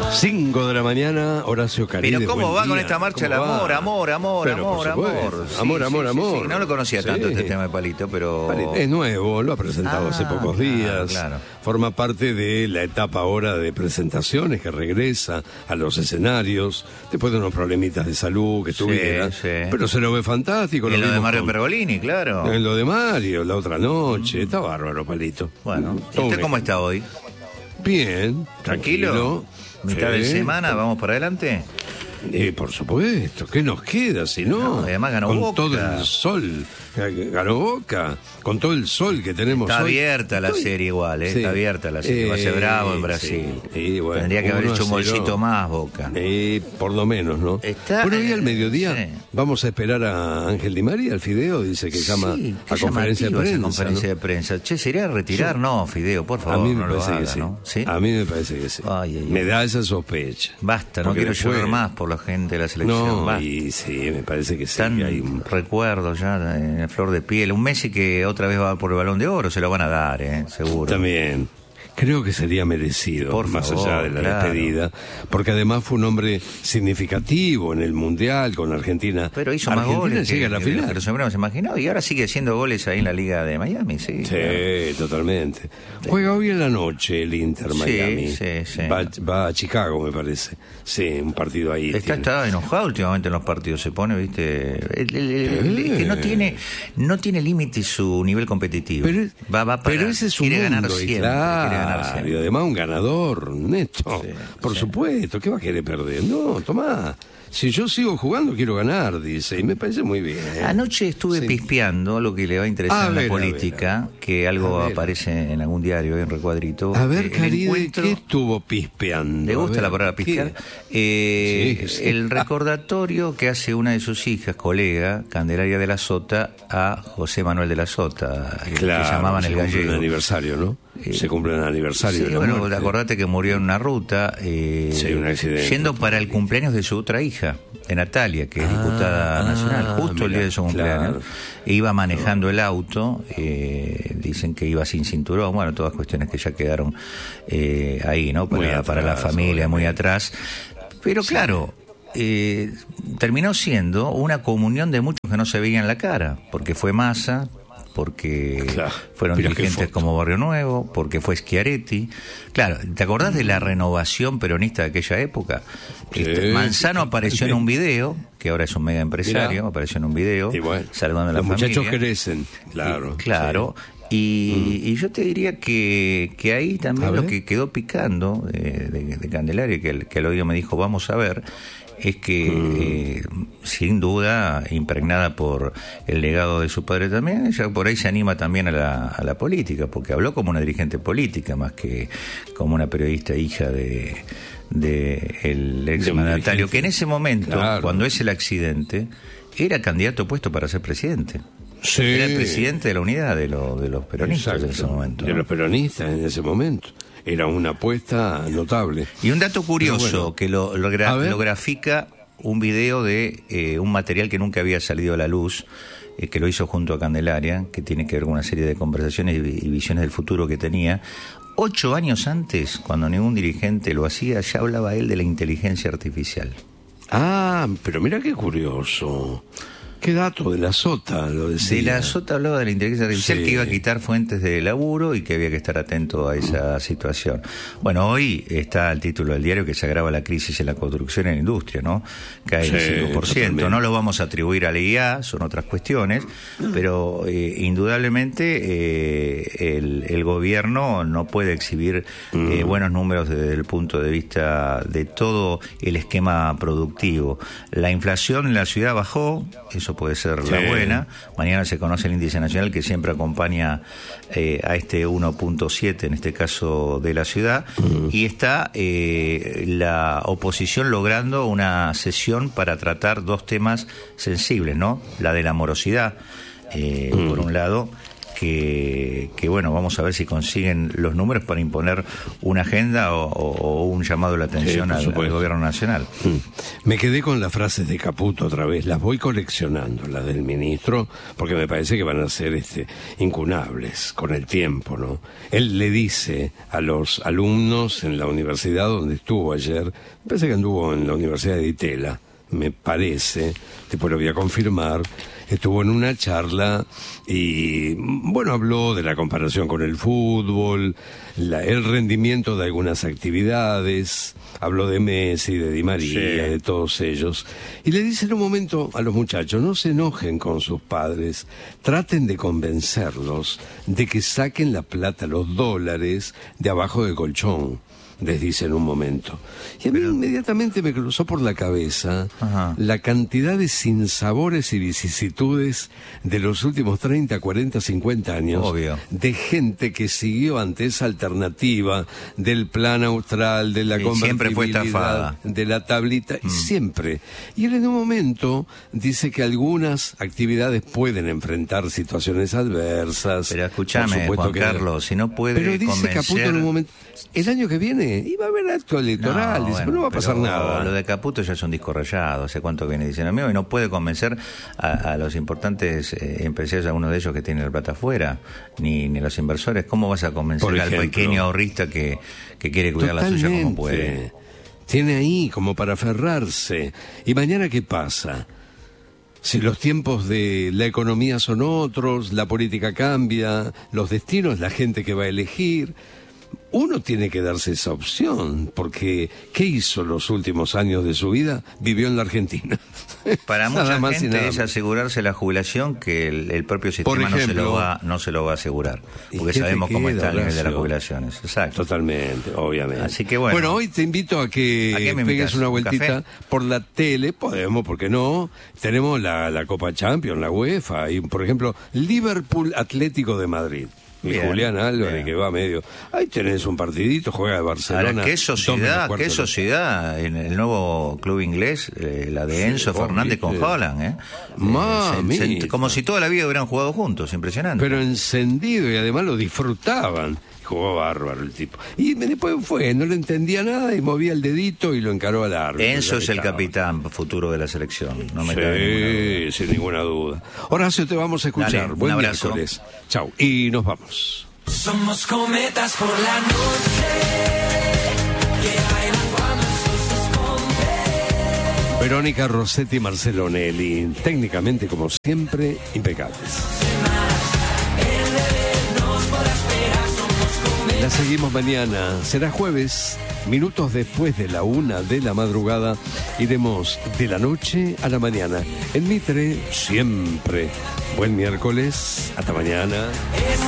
5 de la mañana, Horacio Caride. Pero ¿cómo va con esta marcha del amor? Amor. Sí, no lo conocía tanto este tema de Palito, pero... Es nuevo, lo ha presentado hace pocos días. Claro. Forma parte de la etapa ahora de presentaciones, que regresa a los escenarios, después de unos problemitas de salud que tuviera. Sí. Pero se lo ve fantástico. En lo de Mario Pergolini, claro. En lo de Mario, la otra noche. Está bárbaro, Palito. Bueno, ¿y usted cómo está hoy? Bien, ¿Tranquilo? ¿Mitad de semana? ¿Vamos para adelante? Por supuesto, ¿qué nos queda si no? Además ganó con Boca. Todo el sol, ganó Boca, con todo el sol que tenemos Está hoy. abierta la serie igual, Sí. Está abierta la serie. Va a ser bravo en Brasil. Sí, bueno, tendría que haber 1-0. hecho un golcito más, Boca. Por lo menos, ¿no? Bueno, hoy al mediodía sí. vamos a esperar a Ángel Di María, al Fideo, dice que llama qué a conferencia de llamativa esa prensa. conferencia ¿no? de prensa. Che, ¿sería retirar? Sí. No, Fideo, por favor, A mí me no lo parece haga, que sí. ¿no? ¿Sí? A mí me parece que sí. Ay. Me da esa sospecha. Basta, no Porque quiero después- llorar más por la gente de la selección. No, Basta. y sí, me parece que sí. Tan que hay un... recuerdos ya en flor de piel. Un Messi que otra vez va por el Balón de Oro, se lo van a dar, seguro. También. Creo que sería merecido, Por más favor, allá de la claro. despedida, porque además fue un hombre significativo en el Mundial con Argentina. Pero hizo más Argentina goles llega a la final. Pero siempre nos imaginó. Y ahora sigue haciendo goles ahí en la Liga de Miami, sí. Sí, claro. totalmente. Juega hoy en la noche el Inter Miami. Sí. Va a Chicago, me parece. Sí, un partido ahí. Está enojado últimamente en los partidos, se pone, ¿viste? Que no tiene límite su nivel competitivo. Pero ese es un quiere mundo, ganar y siempre, claro, quiere ganar siempre. y además un ganador, neto. Sí, Por sí. supuesto, ¿qué va a querer perder? No, tomá. Si yo sigo jugando, quiero ganar, dice, y me parece muy bien. Anoche estuve Sí. pispeando lo que le va a interesar en la A política, que algo A ver. aparece en algún diario, en recuadrito. A ver, El Caride, encuentro- ¿qué estuvo pispeando? ¿Le A gusta ver, la palabra pispear? Sí. El recordatorio que hace una de sus hijas, colega, Candelaria de la Sota, a José Manuel de la Sota, Claro, que llamaban el se cumple gallego. el aniversario, ¿no? Se cumple el aniversario Sí, de la bueno, muerte. acordate que murió en una ruta, Sí, un accidente. yendo para el cumpleaños de su otra hija, de Natalia, que es diputada nacional, justo el mira, día de su cumpleaños. claro. Iba manejando el auto, dicen que iba sin cinturón, bueno, todas cuestiones que ya quedaron ahí, ¿no? Muy Para la atrás, familia, muy obviamente. atrás. Pero claro, terminó siendo una comunión de muchos que no se veían la cara, porque fue Massa, porque Claro, fueron mirá qué dirigentes foto. como Barrio Nuevo, porque fue Schiaretti. Claro, ¿te acordás de la renovación peronista de aquella época? Sí, Manzano sí, apareció en un video, que ahora es un mega empresario, Mirá. apareció en un video, Y bueno, saludando a la los familia. muchachos crecen, claro. Claro. Sí. Y yo te diría que ahí A también lo ver. que quedó picando de Candelaria, que al oído me dijo, vamos a ver, es que sin duda, impregnada por el legado de su padre también, ella por ahí se anima también a la política, porque habló como una dirigente política, más que como una periodista hija de el ex De un mandatario, dirigente. que en ese momento, Claro. cuando es el accidente, era candidato puesto para ser presidente. Sí. Era el presidente de la unidad de los peronistas en ese Exacto. momento. De ¿no? los peronistas en ese momento. Era una apuesta notable. Y un dato curioso Pero bueno. que lo A ver. grafica un video de un material que nunca había salido a la luz, que lo hizo junto a Candelaria, que tiene que ver con una serie de conversaciones y visiones del futuro que tenía. 8 años antes, cuando ningún dirigente lo hacía, ya hablaba él de la inteligencia artificial. Ah, pero mira qué curioso. Qué dato de la Sota, lo decía. De la Sota hablaba de la inteligencia artificial, Sí. que iba a quitar fuentes de laburo y que había que estar atento a esa situación. Bueno, hoy está el título del diario que se agrava la crisis en la construcción y en la industria, ¿no? Cae Sí, el 5%. totalmente. No lo vamos a atribuir a la IA, son otras cuestiones, pero indudablemente el gobierno no puede exhibir buenos números desde el punto de vista de todo el esquema productivo. La inflación en la ciudad bajó, eso puede ser la Sí. buena. Mañana se conoce el índice nacional que siempre acompaña a este 1.7, en este caso de la ciudad, y está la oposición logrando una sesión para tratar dos temas sensibles, ¿no? La de la morosidad, por un lado, que bueno, vamos a ver si consiguen los números para imponer una agenda o un llamado de la atención al gobierno nacional. Me quedé con las frases de Caputo otra vez, las voy coleccionando, las del ministro, porque me parece que van a ser incunables con el tiempo, ¿no? Él le dice a los alumnos en la universidad donde estuvo ayer, me parece que anduvo en la Universidad de Itela, me parece, después lo voy a confirmar, estuvo en una charla y, bueno, habló de la comparación con el fútbol, el rendimiento de algunas actividades, habló de Messi, de Di María, de todos ellos, y le dice en un momento a los muchachos, no se enojen con sus padres, traten de convencerlos de que saquen la plata, los dólares, de abajo del colchón. Les dice en un momento. Y a mí inmediatamente me cruzó por la cabeza la cantidad de sinsabores y vicisitudes de los últimos 30, 40, 50 años. Obvio. De gente que siguió ante esa alternativa del plan austral, de la convertibilidad, siempre fue estafada, de la tablita, siempre. Y él en un momento dice que algunas actividades pueden enfrentar situaciones adversas. Pero escúchame, Juan Carlos, si no puede convencer... Pero dice Caputo en un momento, el año que viene iba a haber acto electoral, dice, no va a pasar nada. Lo de Caputo ya es un disco rayado, hace cuánto viene diciendo amigo, y no puede convencer a los importantes empresarios, a uno de ellos que tiene la plata afuera, ni a los inversores. ¿Cómo vas a convencer al pequeño ahorrista que quiere cuidar la suya como puede? Tiene ahí como para aferrarse. ¿Y mañana qué pasa? Si los tiempos de la economía son otros, la política cambia, los destinos, la gente que va a elegir... Uno tiene que darse esa opción, porque ¿qué hizo los últimos años de su vida? Vivió en la Argentina. Para mucha gente es asegurarse la jubilación que el propio sistema no se lo va a asegurar, porque sabemos cómo está el nivel de las jubilaciones. Exacto. Totalmente, obviamente. Así que bueno, hoy te invito a que pegues una vueltita por la tele, podemos, ¿por qué no? Tenemos la Copa Champions, la UEFA, y por ejemplo, Liverpool Atlético de Madrid. Y Julián Álvarez, que va medio. Ahí tenés un partidito, juega de Barcelona. Ahora, qué sociedad en el nuevo club inglés, la de Enzo Fernández con Haaland, como si toda la vida hubieran jugado juntos, impresionante. Pero encendido, y además lo disfrutaban. Jugó bárbaro el tipo. Y después no le entendía nada y movía el dedito y lo encaró al árbitro. Enzo es el capitán futuro de la selección, no me cabe ninguna duda. Sin ninguna duda. Horacio, te vamos a escuchar. Dale, buen abrazo. Miércoles. Chau. Y nos vamos. Somos cometas por la noche que bailan cuando el sol se esconde. Verónica Rossetti y Marcelo Nelly, técnicamente como siempre, impecables. La seguimos mañana, será jueves, minutos después de la 1 de la madrugada, iremos de la noche a la mañana. En Mitre, siempre. Buen miércoles, hasta mañana.